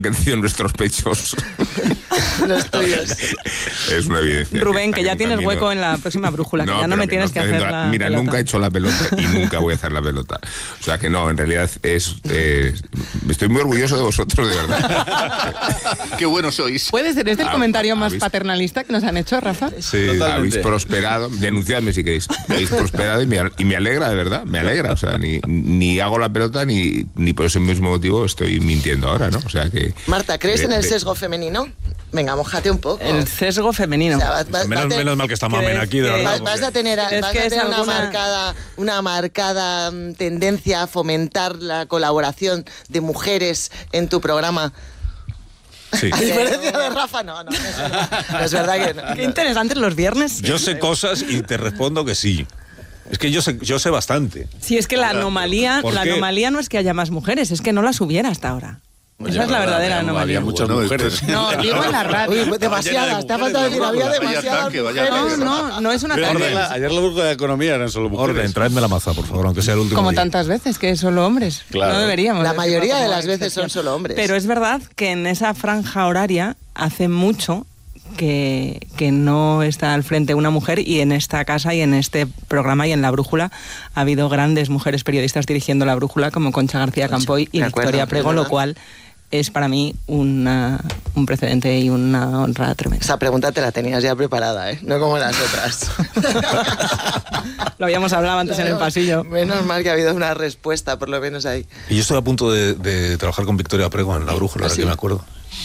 en nuestros pechos. Los tuyos. Es una evidencia. Rubén, que ya tienes hueco en la próxima brújula, que ya no me tienes que hacer la Mira, pelota. nunca he hecho la pelota y nunca voy a hacer la pelota. O sea que no, en realidad estoy muy orgulloso de vosotros, de verdad. Qué buenos sois. ¿Puede ser este el comentario más ¿habéis- paternalista que nos han hecho, Rafa? Sí, Totalmente. habéis prosperado, denunciadme si queréis, habéis prosperado y me alegra, de verdad, me alegra, o sea, ni hago la pelota ni por ese mismo motivo estoy mintiendo ahora, ¿no? O sea que... Marta, ¿crees en el sesgo femenino? Venga, mójate un poco. El sesgo femenino. O sea, Menos mal que está Mamen aquí, de verdad. Vas a tener, Es que es una marcada tendencia a fomentar la colaboración de mujeres en tu programa. Sí. A diferencia de Rafa, no es verdad. No es verdad que no. Qué interesantes los viernes. Yo sé cosas y te respondo que sí. Es que yo sé bastante. Sí, es que la anomalía no es que haya más mujeres, es que no las hubiera hasta ahora. Esa es la verdadera anomalía. Había muchas mujeres. No, digo en la radio. Uy, demasiadas, te ha faltado decir, había demasiadas mujeres. No es una cosa. Ayer la brújula de economía eran solo mujeres. Orden, traedme la maza, por favor, aunque sea el último Como día. tantas veces, que es solo hombres. Claro. No deberíamos. La decirlo mayoría de como las veces excepción. son solo hombres. Pero es verdad que en esa franja horaria hace mucho que no está al frente una mujer, y en esta casa y en este programa y en La Brújula ha habido grandes mujeres periodistas dirigiendo La Brújula, como Concha García Campoy y de acuerdo, Victoria Prego, es lo verdad. cual es para mí un precedente y una honra tremenda. Esa pregunta te la tenías ya preparada, ¿eh? No como las otras. Lo habíamos hablado antes en el pasillo. Menos mal que ha habido una respuesta, por lo menos ahí. Y yo estoy a punto de trabajar con Victoria Prego en La Brújula, ahora ¿Sí? que me acuerdo.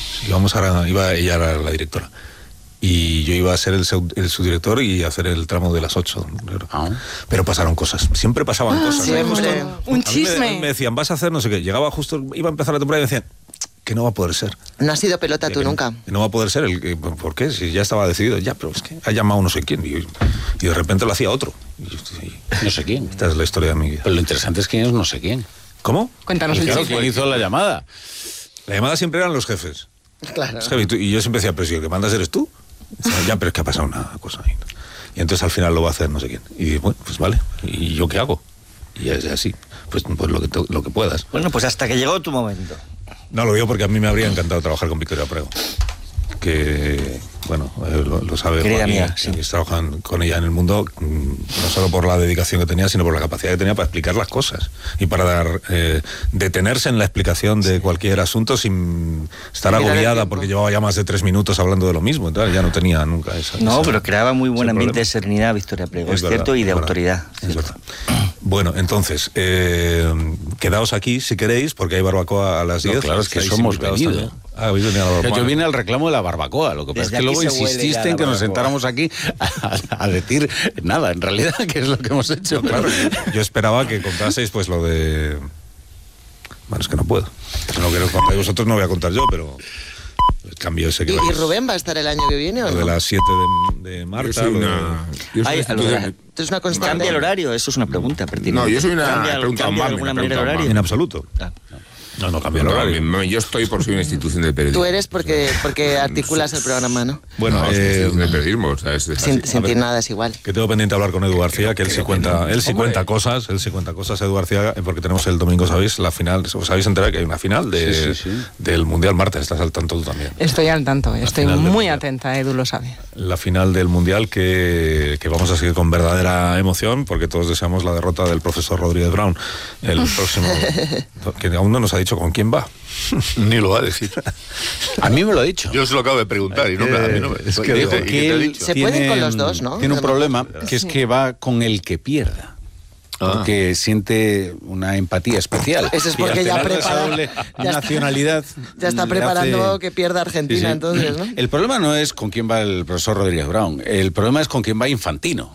Ella era la directora. Y yo iba a ser el subdirector y hacer el tramo de las 8. Pero pasaron cosas. Siempre pasaban cosas. siempre. Un A mí chisme. me decían, vas a hacer no sé qué. Llegaba justo, iba a empezar la temporada y me decían que no va a poder ser. No has sido pelota tú Que no- nunca. que no va a poder ser. ¿Por qué? Si ya estaba decidido. Ya, pero es que ha llamado no sé quién. Y de repente lo hacía otro. No sé quién. Esta es la historia de mi vida. Pero lo interesante es quién es no sé quién. ¿Cómo? Cuéntanos el Claro, chisme. ¿quién hizo la llamada? La llamada siempre eran los jefes. Claro. Es heavy. Y yo siempre decía, pero si el que mandas eres tú. Y decía, ya, pero es que ha pasado una cosa ahí. Y entonces al final lo va a hacer no sé quién. Y digo, bueno, pues vale. ¿Y yo qué hago? Y es así. Pues lo que puedas. Bueno, pues hasta que llegó tu momento. No, lo digo porque a mí me habría encantado trabajar con Victoria Prego. Que, bueno, lo sabe Querida Joaquín, mía, sí. que trabajan con ella en el mundo, no solo por la dedicación que tenía, sino por la capacidad que tenía para explicar las cosas y para detenerse en la explicación de cualquier asunto sin estar Mirar el agobiada tiempo. porque llevaba ya más de 3 minutos hablando de lo mismo. Entonces ya no tenía nunca esa... No, esa- pero creaba muy buen ese ambiente problema. de serenidad, Victoria Prego, es verdad, cierto, y de es verdad, autoridad. es verdad. Bueno, entonces, quedaos aquí si queréis, porque hay barbacoa a las 10. claro, es que Estáis somos invitados venido. también. Ah, habéis venido a la barbacoa. Yo vine al reclamo de la barbacoa. Lo que pasa es Desde que aquí luego se huele ya insististe en la que nos barbacoa. sentáramos aquí a decir nada, en realidad, que es lo que hemos hecho. No, claro, yo esperaba que contaseis pues lo de... Bueno, es que no puedo. Si no quiero contar vosotros, no voy a contar yo, pero el cambio ese que ¿Y vais. Rubén va a estar el año que viene o Lo no? de las 7 de Marta. Yo soy lo de- una... yo soy Ay, una a lo de la- institución- Esto es una constante. ¿Cambia el horario? Eso es una pregunta pertinente. No, yo soy una... ¿Cambia, he preguntado cambia mal, de alguna me ha manera el preguntado horario? En absoluto. Ah, No cambia el No, horario. yo estoy por ser una institución de periodismo. Tú eres porque articulas el programa, ¿no? Bueno, No, es una institución de periodismo, o sea, es así. Sin ti nada es igual. que tengo pendiente hablar con Edu García, que él sí cuenta cosas, Edu García, porque tenemos el domingo, ¿sabéis? La final, ¿os habéis enterado que hay una final del Mundial? Marta, estás al tanto tú también. Estoy al tanto, estoy final del muy mundial. atenta, Edu lo sabe. La final del Mundial que vamos a seguir con verdadera emoción, porque todos deseamos la derrota del profesor Rodríguez Brown el próximo, que aún no nos ha dicho con quién va. Ni lo va a decir. A mí me lo ha dicho. Yo se lo acabo de preguntar y no me, a mí no me... Es que ¿Y dijo qué te que ha él dicho? Se pueden con los dos, ¿no? Tiene un problema, que es Sí. que va con el que pierda. Porque siente una empatía especial. Eso es Y porque al ya tener esa prepara- doble ya está- nacionalidad. Ya está le preparando hace- que pierda Argentina, Sí, sí. entonces, ¿no? El problema no es con quién va el profesor Rodríguez Brown. El problema es con quién va Infantino.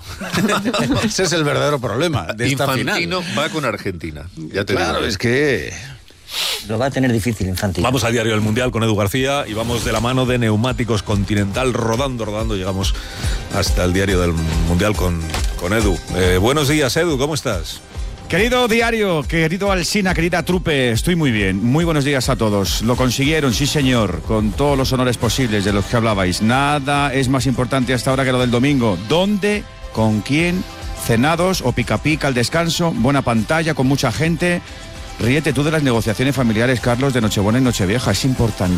Ese es el verdadero problema de esta Infantino final. va con Argentina. Ya te Claro, digo. es que... Lo va a tener difícil, Infantino. Vamos al diario del Mundial con Edu García y vamos de la mano de Neumáticos Continental, rodando, llegamos hasta el diario del Mundial con Edu. Buenos días, Edu, ¿cómo estás? Querido diario, querido Alsina, querida trupe, estoy muy bien. Muy buenos días a todos. Lo consiguieron, sí señor, con todos los honores posibles de los que hablabais. Nada es más importante hasta ahora que lo del domingo. ¿Dónde? ¿Con quién? ¿Cenados o pica pica al descanso? ¿Buena pantalla con mucha gente? Ríete tú de las negociaciones familiares, Carlos, de Nochebuena y Nochevieja. Es importante.